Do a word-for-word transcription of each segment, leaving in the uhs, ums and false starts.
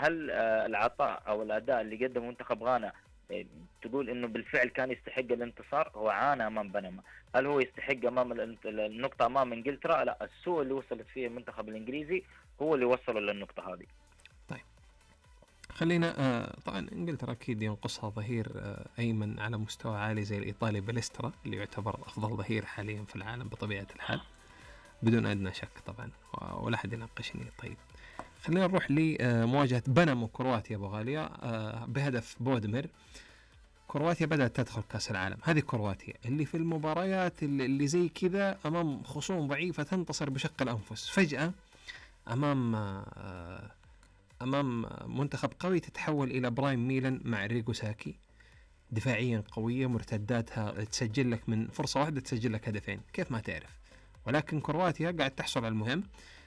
هل العطاء او الاداء اللي قدمه منتخب غانا تقول انه بالفعل كان يستحق الانتصار؟ هو عانى امام بنما، هل هو يستحق امام النقطه امام انجلترا؟ لا، السوء اللي وصلت فيه المنتخب الانجليزي هو اللي وصله للنقطه هذه. طيب خلينا آه طبعا انجلترا اكيد ينقصها ظهير آه ايمن على مستوى عالي زي الايطالي باليسترا اللي يعتبر افضل ظهير حاليا في العالم بطبيعه الحال بدون ادنى شك طبعا، ولا احد يناقشني. طيب خلينا نروح لمواجهه بنما وكرواتيا ابو غاليه آه بهدف بودمير. كرواتيا بدأت تدخل كأس العالم، هذه كرواتيا اللي في المباريات اللي زي كذا أمام خصوم ضعيفة تنتصر بشق الأنفس، فجأة أمام أمام منتخب قوي تتحول إلى برايم ميلان مع ريغو ساكي، دفاعيا قوية، مرتداتها تسجل لك من فرصة واحدة تسجل لك هدفين كيف ما تعرف. ولكن كرواتيا قاعد تحصل على المهم،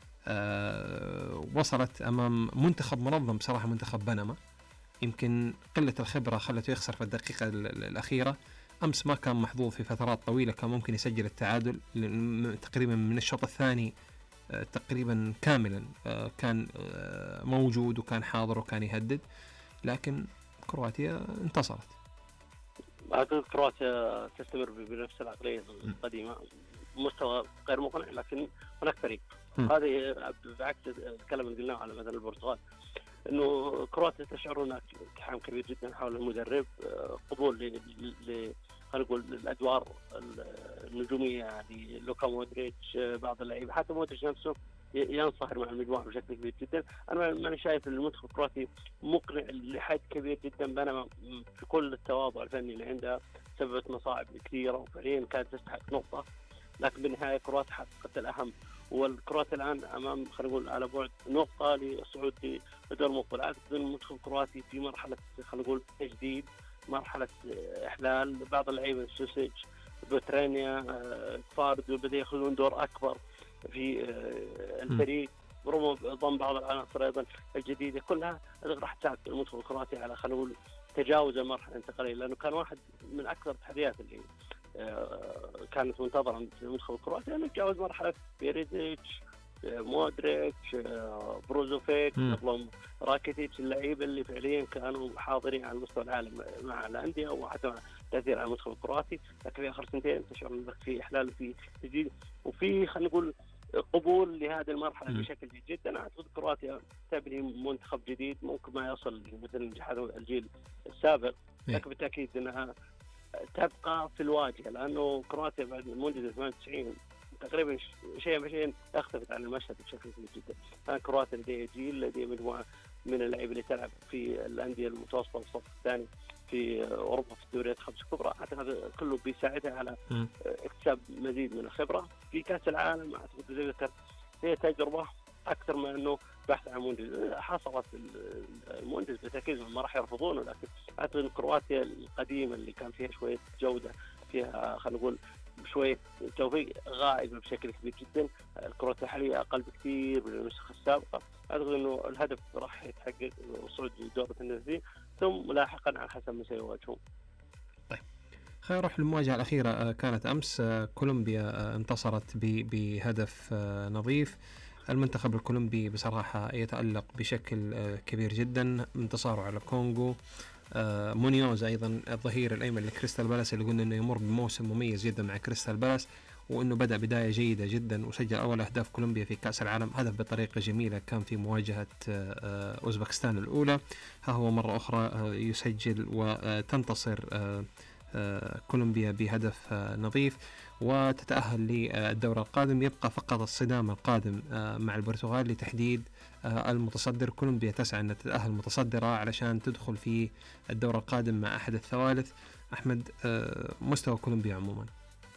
أه وصلت أمام منتخب منظم بصراحة، منتخب بنما يمكن قلة الخبرة خلته يخسر في الدقيقة الأخيرة. أمس ما كان محظوظ في فترات طويلة، كان ممكن يسجل التعادل تقريبا من الشوط الثاني تقريبا كاملا كان موجود وكان حاضر وكان يهدد، لكن كرواتيا انتصرت. أعتقد كرواتيا تستمر بنفس العقلية القديمة، مستوى غير مقنع لكن هناك فريق. هذه بعكس الكلام اللي قلناه على مثل البرتغال، انه كرواتيا تشعر هناك التحام كبير جدا حول المدرب، قبول ل خلينا نقول الادوار النجوميه، يعني لوكا مودريتش، بعض اللعيبه حتى مودريتش نفسه ينصهر مع المجموعه بشكل كبير جدا. انا ماني شايف المنتخب الكرواتي مقنع لحد كبير جدا. بينما في كل التواضع الفني اللي عندها سببت مصاعب كثيره وفعليا كانت تستحق نقطه، لكن بالنهايه كرواتيا حققت الاهم، والكرواتيا الان امام خلينا نقول على بعد نقطه للصعود لدور المقبل. اعتقد ان المنتخب الكرواتي في مرحله خلينا نقول تجديد، مرحله احلال بعض اللعيبه، سوسيج، بوترينيا، كفاردو بدا ياخذون دور اكبر في الفريق، رغم ضم بعض العناصر ايضا الجديده، كلها راح تساعد المنتخب الكرواتي على خلينا نقول تجاوز المرحله الانتقاليه، لانه كان واحد من اكثر التحديات اللي كانت منتظرة من المنتخب الكرواتي أنه يتجاوز مرحلة بيريزيتش، مودريتش، بروزوفيك، قبلهم راكيتيتش، اللعيبة اللي فعليا كانوا حاضرين على مستوى العالم مع الأندية وحتى مع تأثير على المنتخب الكرواتي. لكن في آخر سنتين تشعر أنك في إحلال وفي تجديد وفي خلينا نقول قبول لهذه المرحلة م. بشكل جيد جدا. أعتقد كرواتيا تبني منتخب جديد ممكن ما يصل مثل نجاحات الجيل السابق، لكن بالتأكيد أنها تبقى في الواجهة، لأنه كرواتيا بعد المونديال ثمانية وتسعين تقريبا شيء بشيء اختفت عن المشهد بشكل كبير جدا. كان كرواتيا لديه جيل، لديه مجموعة من اللعيبة اللي تلعب في الأندية المتوسطة والصف الثاني في أوروبا في الدوريات الخمس الكبرى. أعتقد كله بيساعدها على اكتساب مزيد من الخبرة في كأس العالم. أعتقد زي ما ذكرت هي تجربة أكثر من أنه بحث عن مونديال. حصلت المونديال بالتأكيد ما راح يرفضونه، لكن أعتقد أن كرواتيا القديمة اللي كان فيها شوية جودة، فيها خلينا نقول شوية توفيق، غائبة بشكل كبير جدا. الكرواتيا الحالية أقل بكثير من النسخة السابقة. أعتقد أنه الهدف راح يتحقق وصعود لدور الثلاثين ثم لاحقا على حسب ما سيواجهون. طيب خلينا نروح للمواجهة الأخيرة كانت أمس. كولومبيا انتصرت بهدف نظيف. المنتخب الكولومبي بصراحة يتألق بشكل كبير جدا، انتصاره على كونغو. مونيوز أيضا الظهير الأيمن لكريستال بالاس اللي قلنا أنه يمر بموسم مميز جدا مع كريستال بالاس، وأنه بدأ بداية جيدة جدا وسجل أول أهداف كولومبيا في كأس العالم، هدف بطريقة جميلة كان في مواجهة أوزبكستان الأولى. ها هو مرة أخرى يسجل وتنتصر كولومبيا بهدف نظيف وتتأهل للدورة القادم. يبقى فقط الصدام القادم مع البرتغال لتحديد المتصدر. كولومبيا تسعى أن تتأهل متصدرة علشان تدخل في الدورة القادم مع أحد الثوالث. أحمد، مستوى كولومبيا عموما؟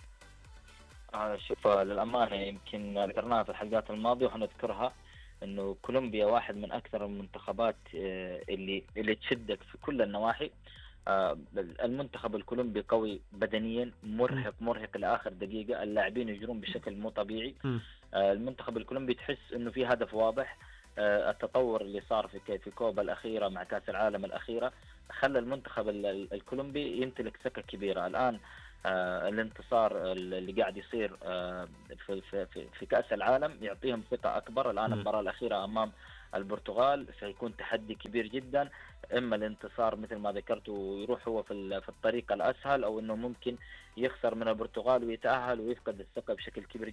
آه شوف للأمانة يمكن ذكرناها في الحلقات الماضية وحنذكرها، إنه كولومبيا واحد من أكثر المنتخبات اللي اللي تشدك في كل النواحي. آه المنتخب الكولومبي قوي بدنيا، مرهق مرهق لآخر دقيقة، اللاعبين يجرون بشكل مو طبيعي. آه المنتخب الكولومبي تحس إنه في هدف واضح. آه التطور اللي صار في في كوبا الأخيرة مع كأس العالم الأخيرة خلى المنتخب الكولومبي يمتلك ثقة كبيرة. الآن آه الانتصار اللي قاعد يصير آه في, في, في كأس العالم يعطيهم ثقة أكبر. الآن المباراة الأخيرة أمام البرتغال سيكون تحدي كبير جدا، اما الانتصار مثل ما ذكرت ويروح هو في في الطريق الاسهل، او انه ممكن يخسر من البرتغال ويتاهل ويفقد الثقه بشكل كبير